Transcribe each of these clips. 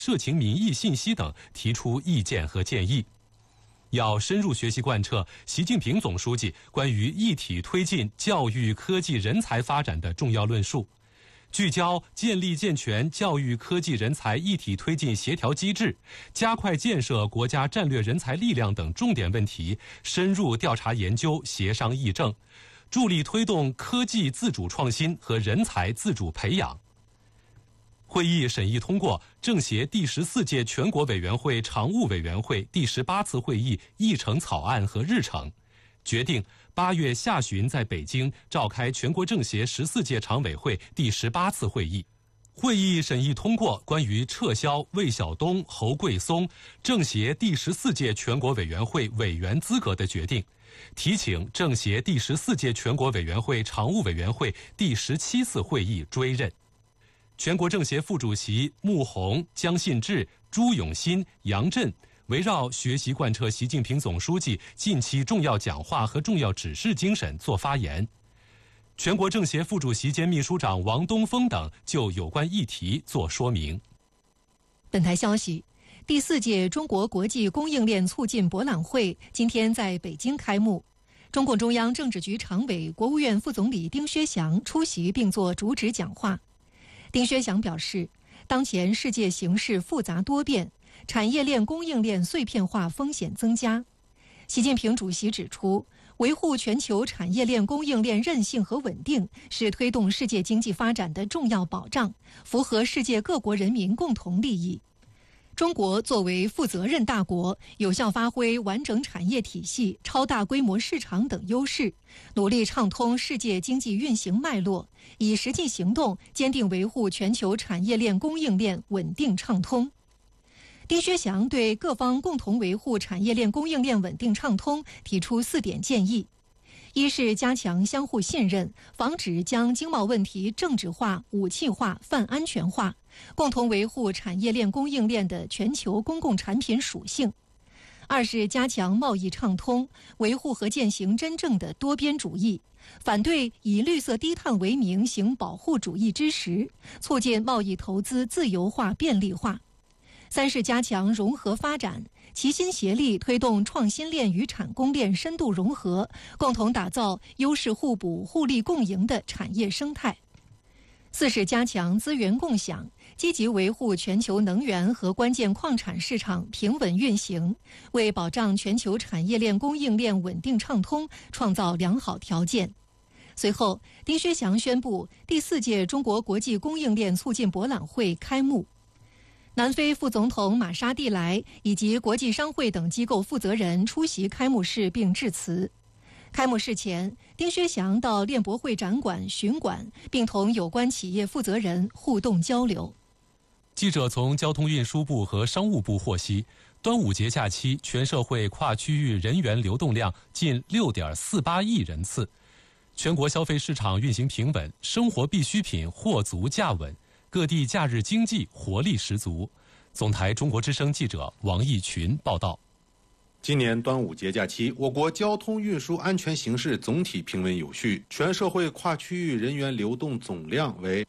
社情民意信息等提出意见和建议。要深入学习贯彻习近平总书记关于一体推进教育科技人才发展的重要论述，聚焦建立健全教育科技人才一体推进协调机制，加快建设国家战略人才力量等重点问题，深入调查研究，协商议政，助力推动科技自主创新和人才自主培养。会议审议通过政协第14届全国委员会常务委员会第18次会议议程草案和日程，决定8月下旬在北京召开全国政协14届常委会第18次会议。会议审议通过关于撤销魏晓东、侯贵松政协第14届全国委员会委员资格的决定，提请政协第14届全国委员会常务委员会第17次会议追认。全国政协副主席穆虹、姜信治、朱永新、杨震围绕学习贯彻习近平总书记近期重要讲话和重要指示精神作发言。全国政协副主席兼秘书长王东峰等就有关议题作说明。 本台消息，第4届中国国际供应链促进博览会今天在北京开幕。中共中央政治局常委、国务院副总理丁薛祥出席并作主旨讲话。丁薛祥表示，当前世界形势复杂多变，产业链供应链碎片化风险增加。习近平主席指出，维护全球产业链供应链韧性和稳定是推动世界经济发展的重要保障，符合世界各国人民共同利益。中国作为负责任大国，有效发挥完整产业体系、超大规模市场等优势，努力畅通世界经济运行脉络，以实际行动坚定维护全球产业链供应链稳定畅通。丁薛祥对各方共同维护产业链供应链稳定畅通提出4点建议：一是加强相互信任，防止将经贸问题政治化、武器化、泛安全化，共同维护产业链供应链的全球公共产品属性；二是加强贸易畅通，维护和践行真正的多边主义，反对以绿色低碳为名行保护主义之实，促进贸易投资自由化便利化；三是加强融合发展，齐心协力推动创新链与产供链深度融合，共同打造优势互补、互利共赢的产业生态；四是加强资源共享，积极维护全球能源和关键矿产市场平稳运行，为保障全球产业链供应链稳定畅通创造良好条件。随后，丁薛祥宣布第4届中国国际供应链促进博览会开幕。南非副总统马沙蒂莱以及国际商会等机构负责人出席开幕式并致辞。开幕式前，丁薛祥到链博会展馆巡馆，并同有关企业负责人互动交流。 记者从交通运输部和商务部获悉，端午节假期全社会跨区域人员流动量近6.48亿人次，全国消费市场运行平稳，生活必需品货足价稳，各地假日经济活力十足。总台中国之声记者王义群报道。 今年端午节假期，我国交通运输安全形势总体平稳有序，全社会跨区域人员流动总量为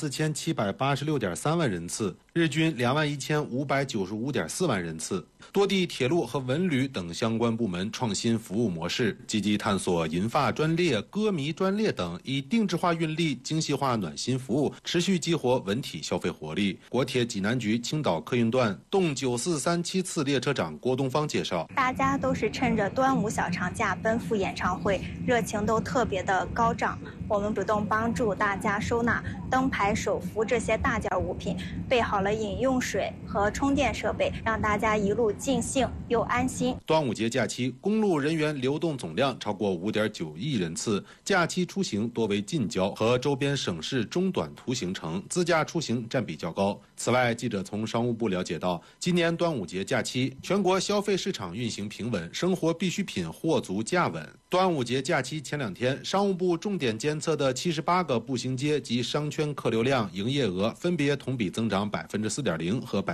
64786.3万人次，日均21595.4万人次。多地铁路和文旅等相关部门创新服务模式，积极探索银发专列、歌迷专列等，以定制化运力、精细化暖心服务，持续激活文体消费活力。国铁济南局青岛客运段动9437次列车长郭东方介绍， 大家都是趁着端午小长假奔赴演唱会，热情都特别的高涨。我们主动帮助大家收纳灯牌、手幅这些大件物品，备好了饮用水和充电设备，让大家一路尽兴又安心。 端午节假期，公路人员流动总量超过5.9亿人次，假期出行多为近郊和周边省市中短途行程，自驾出行占比较高。此外，记者从商务部了解到，今年端午节假期，全国消费市场运行平稳，生活必需品货足价稳。端午节假期前2天，商务部重点监测的78个步行街及商圈客流量、营业额分别同比增长4.0%和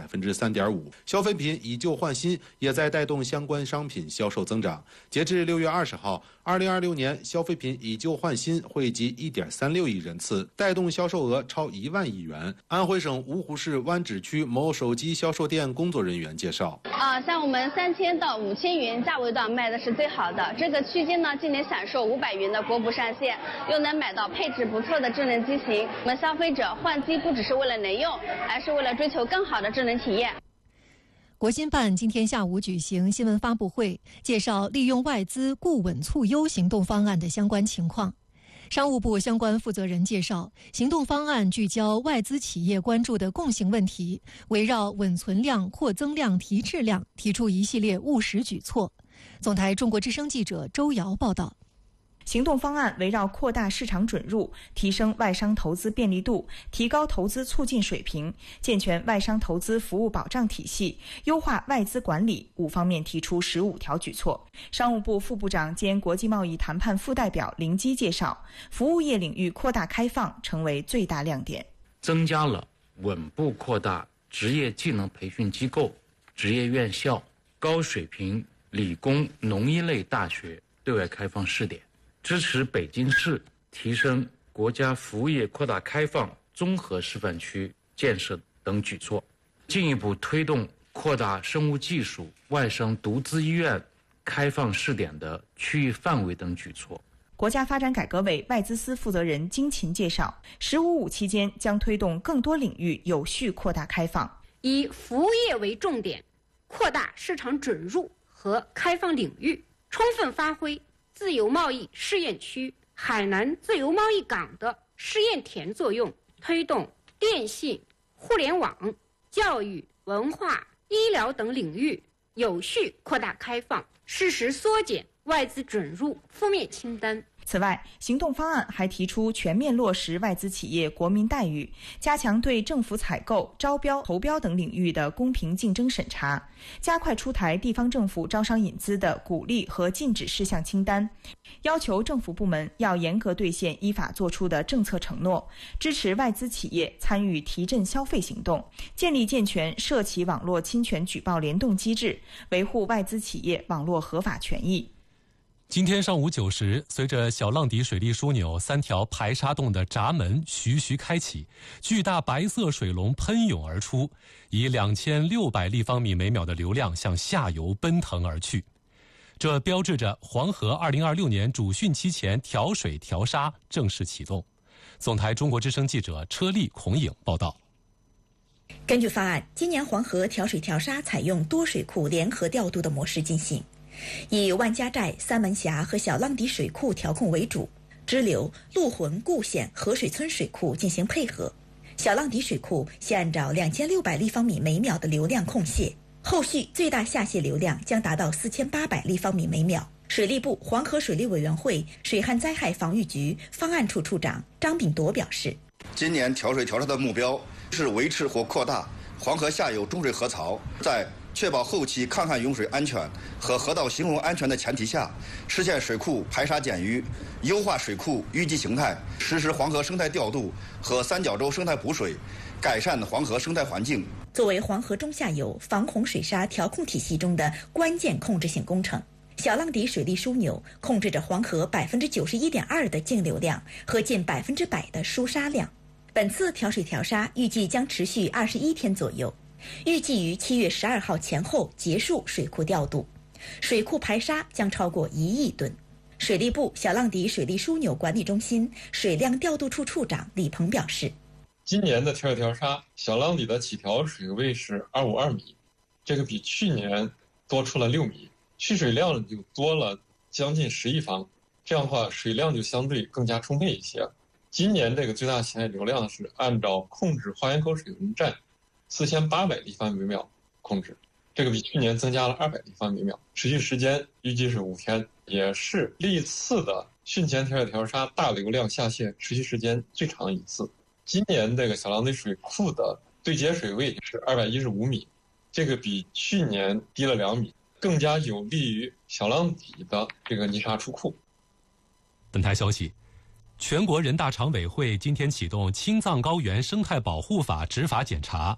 3.5%。消费品以旧换新也在带动相关商品销售增长。截至6月20号，2026年消费品以旧换新惠及1.36亿人次，带动销售额超1万亿元。安徽省芜湖市湾址区某手机销售店工作人员介绍： 像我们3000到5000元价位段卖的是最好的，这个区间呢，既能享受500元的国补上限，又能买到配置不错的智能机型。我们消费者换机不只是为了能用，而是为了追求更好的智能体验。 国新办今天下午举行新闻发布会，介绍利用外资固稳促优行动方案的相关情况。商务部相关负责人介绍，行动方案聚焦外资企业关注的共性问题，围绕稳存量、扩增量、提质量，提出一系列务实举措。总台中国之声记者周瑶报道。 行动方案围绕扩大市场准入、提升外商投资便利度、提高投资促进水平、健全外商投资服务保障体系、优化外资管理5方面提出15条举措。商务部副部长兼国际贸易谈判副代表林基介绍，服务业领域扩大开放成为最大亮点， 增加了稳步扩大职业技能培训机构、职业院校、高水平理工农医类大学对外开放试点，支持北京市提升国家服务业扩大开放综合示范区建设等举措，进一步推动扩大生物技术外商独资医院开放试点的区域范围等举措。 国家发展改革委外资司负责人金勤介绍，15.5期间将推动更多领域有序扩大开放， 以服务业为重点，扩大市场准入和开放领域，充分发挥自由贸易试验区、海南自由贸易港的试验田作用，推动电信、互联网、教育、文化、医疗等领域有序扩大开放，适时缩减外资准入负面清单。 此外，行动方案还提出全面落实外资企业国民待遇，加强对政府采购、招标、投标等领域的公平竞争审查，加快出台地方政府招商引资的鼓励和禁止事项清单，要求政府部门要严格兑现依法作出的政策承诺，支持外资企业参与提振消费行动，建立健全涉企网络侵权举报联动机制，维护外资企业网络合法权益。 今天上午9时，随着小浪底水利枢纽3条排沙洞的闸门徐徐开启，巨大白色水龙喷涌而出，以2600立方米每秒的流量向下游奔腾而去。这标志着黄河2026年主汛期前调水调沙正式启动。总台中国之声记者车丽、孔颖报道。 根据法案，今年黄河调水调沙采用多水库联合调度的模式进行，以万家寨、三门峡和小浪底水库调控为主，支流、陆浑、固县、河水村水库进行配合。小浪底水库现按照2600立方米每秒的流量控泄，后续最大下泄流量将达到4800立方米每秒。水利部黄河水利委员会水旱灾害防御局方案处处长张炳铎表示， 今年调水调沙的目标是维持或扩大黄河下游中水河槽，在确保后期抗旱涌水安全和河道形容安全的前提下，实现水库排沙减淤，优化水库淤积形态，实施黄河生态调度和三角洲生态补水，改善黄河生态环境。 作为黄河中下游防洪水沙调控体系中的关键控制性工程，小浪底水利枢纽控制着黄河91.2%的净流量和近100%的疏沙量。本次调水调沙预计将持续21天左右，预计于7月12号前后结束水库调度，水库排沙将超过1亿吨。水利部小浪底水利枢纽管理中心水量调度处处长李鹏表示， 今年的调水调沙，小浪底的起调水位是252米，这个比去年多出了6米，蓄水量就多了将近10亿方，这样的话水量就相对更加充沛一些。今年这个最大潜在流量是按照控制花园口水文站4800立方米每秒控制，这个比去年增加了200立方米每秒，持续时间预计是5天，也是历次的汛前调水调沙大流量下泄持续时间最长的一次。今年这个小浪底水库的对接水位是215米，这个比去年低了2米，更加有利于小浪底的这个泥沙出库。 本台消息，全国人大常委会今天启动青藏高原生态保护法执法检查。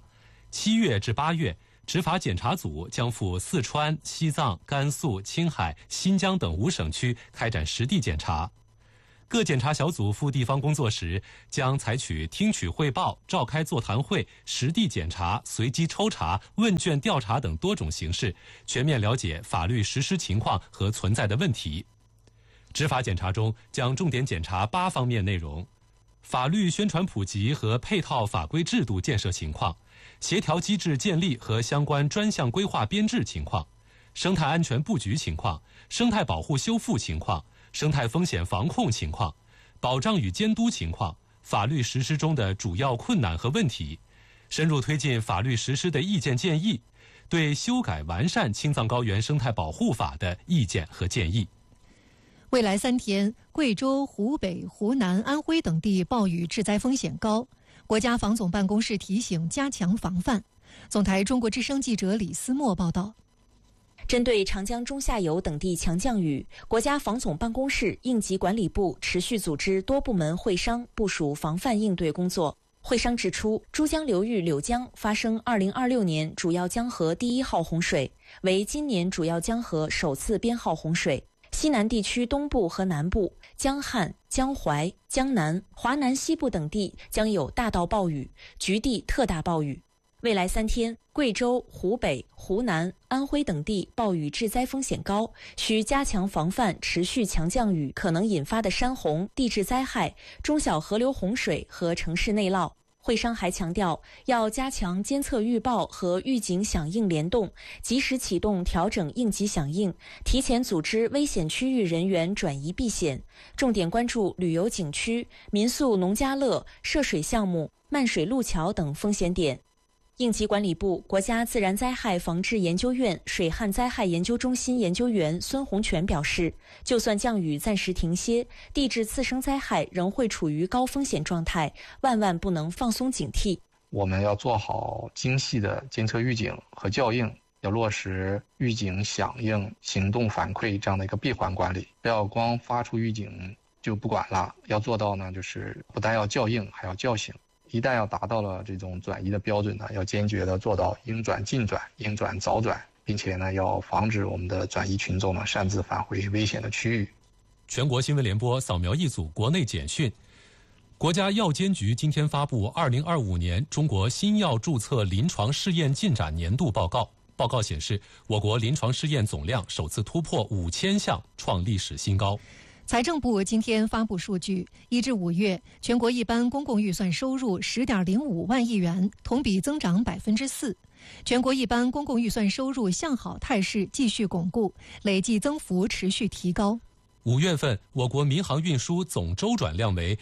7月至8月，执法检查组将赴四川、西藏、甘肃、青海、新疆等5省区开展实地检查。各检查小组赴地方工作时，将采取听取汇报、召开座谈会、实地检查、随机抽查、问卷调查等多种形式，全面了解法律实施情况和存在的问题。执法检查中将重点检查8方面内容：法律宣传普及和配套法规制度建设情况，协调机制建立和相关专项规划编制情况，生态安全布局情况，生态保护修复情况，生态风险防控情况，保障与监督情况，法律实施中的主要困难和问题，深入推进法律实施的意见建议，对修改完善青藏高原生态保护法的意见和建议。 未来3天，贵州、湖北、湖南、安徽等地暴雨致灾风险高，国家防总办公室提醒加强防范。总台中国之声记者李思墨报道。 针对长江中下游等地强降雨，国家防总办公室、应急管理部持续组织多部门会商，部署防范应对工作。会商指出，珠江流域柳江发生2026年主要江河第1号洪水，为今年主要江河首次编号洪水。西南地区东部和南部、江汉、江淮、江南、华南西部等地将有大到暴雨，局地特大暴雨。未来3天，贵州、湖北、湖南、安徽等地暴雨致灾风险高，需加强防范持续强降雨可能引发的山洪、地质灾害、中小河流洪水和城市内涝。会商还强调，要加强监测预报和预警响应联动，及时启动调整应急响应，提前组织危险区域人员转移避险，重点关注旅游景区、民宿农家乐、涉水项目、漫水路桥等风险点。应急管理部国家自然灾害防治研究院水旱灾害研究中心研究员孙洪全表示，就算降雨暂时停歇，地质次生灾害仍会处于高风险状态，万万不能放松警惕。 我们要做好精细的监测预警和校应，要落实预警响应、行动反馈这样的一个闭环管理，不要光发出预警就不管了，要做到呢，就是不但要校应，还要叫醒。一旦要达到了这种转移的标准呢，要坚决的做到应转尽转、应转早转，并且呢，要防止我们的转移群众呢擅自返回危险的区域。 全国新闻联播扫描一组国内简讯。国家药监局今天发布2025年中国新药注册临床试验进展年度报告。报告显示，我国临床试验总量首次突破5000项，创历史新高。 财政部今天发布数据，1至5月，全国一般公共预算收入10.05万亿元，同比增长4%。全国一般公共预算收入向好态势继续巩固，累计增幅持续提高。 5月份，我国民航运输总周转量为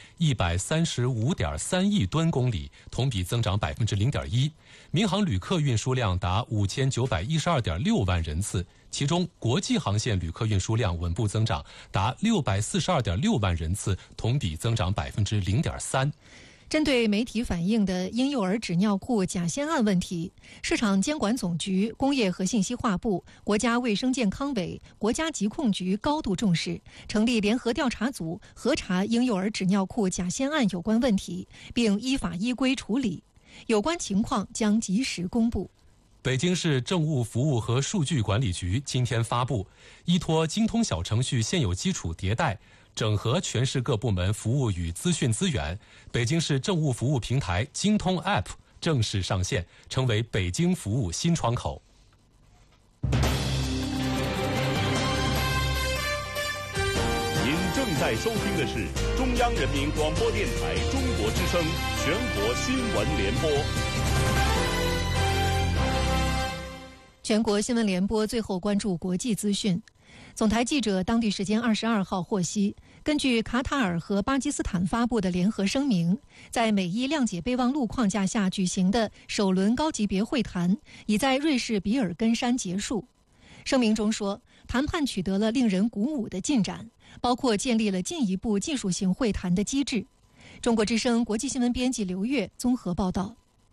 135.3亿吨公里，同比增长0.1%。民航旅客运输量达5912.6万人次，其中国际航线旅客运输量稳步增长，达642.6万人次，同比增长0.3%。 针对媒体反映的婴幼儿纸尿裤假仙案问题，市场监管总局、工业和信息化部、国家卫生健康委、国家疾控局高度重视，成立联合调查组核查婴幼儿纸尿裤假仙案有关问题，并依法依规处理。有关情况将及时公布。 北京市政务服务和数据管理局今天发布，依托京通小程序现有基础迭代，整合全市各部门服务与资讯资源，北京市政务服务平台京通 App 正式上线，成为北京服务新窗口。 您正在收听的是中央人民广播电台中国之声全国新闻联播。 全国新闻联播最后关注国际资讯。总台记者当地时间22号获悉，根据卡塔尔和巴基斯坦发布的联合声明，在美伊谅解备忘录框架下举行的首轮高级别会谈已在瑞士比尔根山结束。声明中说，谈判取得了令人鼓舞的进展，包括建立了进一步技术性会谈的机制。中国之声国际新闻编辑刘越综合报道。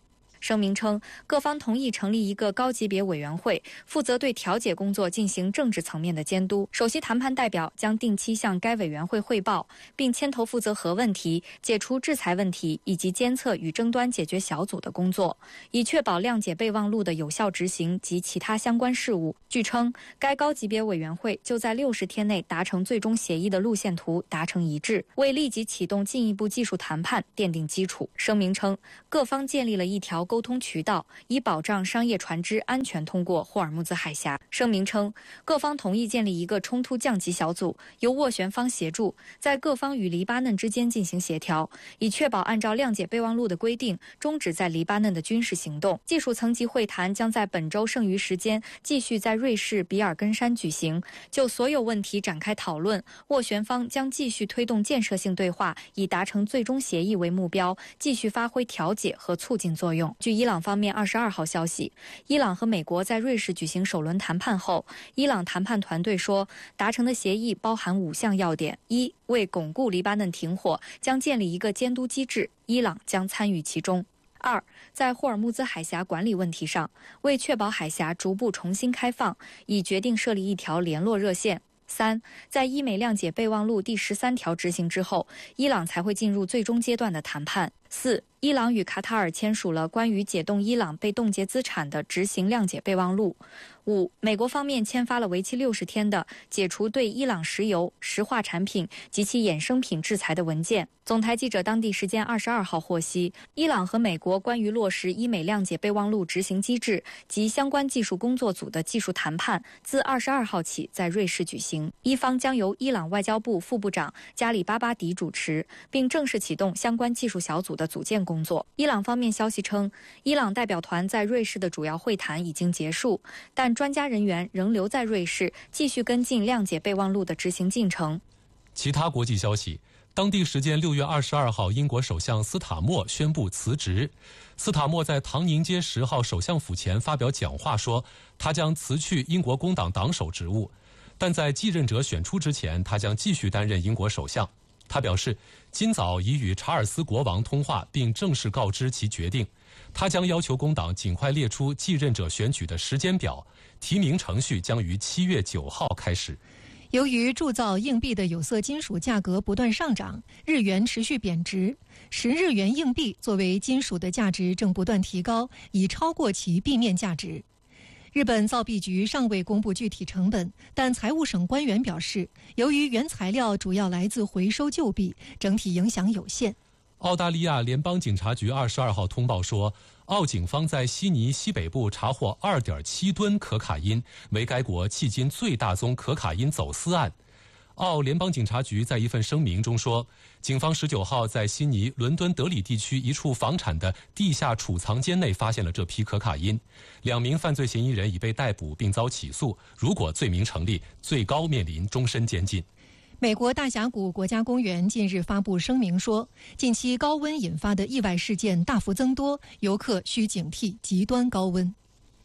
声明称，各方同意成立一个高级别委员会，负责对调解工作进行政治层面的监督。首席谈判代表将定期向该委员会汇报，并牵头负责核问题、解除制裁问题以及监测与争端解决小组的工作，以确保谅解备忘录的有效执行及其他相关事务。据称，该高级别委员会就在60天内达成最终协议的路线图达成一致，为立即启动进一步技术谈判奠定基础。声明称，各方建立了一条沟通渠道，以保障商业船只安全通过霍尔木兹海峡。声明称，各方同意建立一个冲突降级小组，由斡旋方协助，在各方与黎巴嫩之间进行协调，以确保按照谅解备忘录的规定，终止在黎巴嫩的军事行动。技术层级会谈将在本周剩余时间继续在瑞士比尔根山举行，就所有问题展开讨论。斡旋方将继续推动建设性对话，以达成最终协议为目标，继续发挥调解和促进作用。据伊朗方面22号消息，伊朗和美国在瑞士举行首轮谈判后，伊朗谈判团队说，达成的协议包含5项要点：一、为巩固黎巴嫩停火，将建立一个监督机制，伊朗将参与其中；二、在霍尔木兹海峡管理问题上，为确保海峡逐步重新开放，已决定设立一条联络热线；三、在伊美谅解备忘录第13条执行之后，伊朗才会进入最终阶段的谈判；四、伊朗与卡塔尔签署了关于解冻伊朗被冻结资产的执行谅解备忘录；五、美国方面签发了为期60天的解除对伊朗石油、石化产品及其衍生品制裁的文件。总台记者当地时间22号获悉，伊朗和美国关于落实伊美谅解备忘录执行机制及相关技术工作组的技术谈判自22号起在瑞士举行，伊方将由伊朗外交部副部长加里巴巴迪主持，并正式启动相关技术小组的组建工作。伊朗方面消息称，伊朗代表团在瑞士的主要会谈已经结束，但专家人员仍留在瑞士，继续跟进谅解备忘录的执行进程。 其他国际消息，当地时间6月22号，英国首相斯塔默宣布辞职。斯塔默在唐宁街10号首相府前发表讲话说，他将辞去英国工党党首职务，但在继任者选出之前，他将继续担任英国首相。他表示，今早已与查尔斯国王通话，并正式告知其决定。他将要求工党尽快列出继任者选举的时间表，提名程序将于7月9号开始。 由于铸造硬币的有色金属价格不断上涨，日元持续贬值，10日元硬币作为金属的价值正不断提高，已超过其币面价值。日本造币局尚未公布具体成本，但财务省官员表示，由于原材料主要来自回收旧币，整体影响有限。 澳大利亚联邦警察局22号通报说，澳警方在悉尼西北部查获2.7吨可卡因，为该国迄今最大宗可卡因走私案。澳联邦警察局在一份声明中说，警方19号在悉尼、伦敦德里地区一处房产的地下储藏间内发现了这批可卡因，2名犯罪嫌疑人已被逮捕并遭起诉，如果罪名成立，最高面临终身监禁。 美国大峡谷国家公园近日发布声明说，近期高温引发的意外事件大幅增多，游客需警惕极端高温。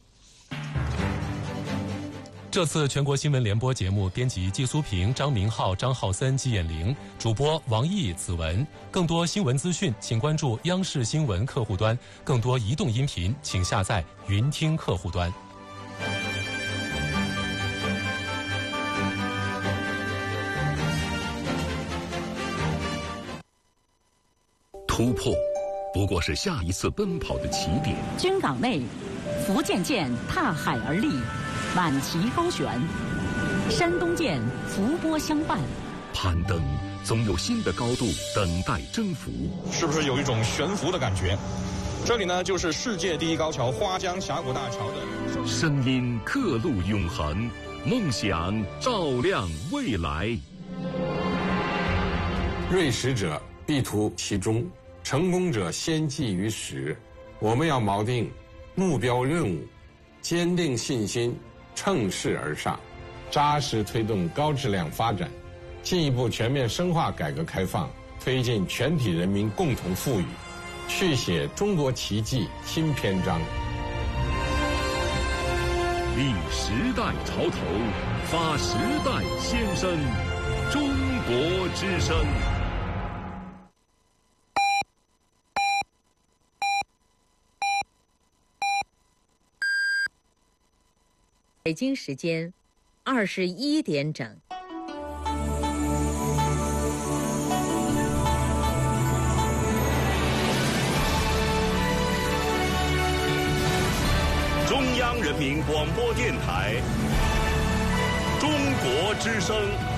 这次全国新闻联播节目编辑季苏平、张明浩、张浩森、季艳玲，主播王毅、子文。更多新闻资讯，请关注央视新闻客户端；更多移动音频，请下载云听客户端。 突破不过是下一次奔跑的起点。 军港内，福建舰踏海而立，满旗高悬；山东舰伏波相伴。 攀登总有新的高度等待征服， 是不是有一种悬浮的感觉？这里呢，就是世界第一高桥花江峡谷大桥的声音，刻录永恒，梦想照亮未来。 锐识者必图其中，成功者先记于始。我们要锚定目标任务，坚定信心，乘势而上，扎实推动高质量发展，进一步全面深化改革开放，推进全体人民共同富裕，续写中国奇迹新篇章。 立时代潮头，发时代先声，中国之声。 北京时间21点整。 中央人民广播电台，中国之声。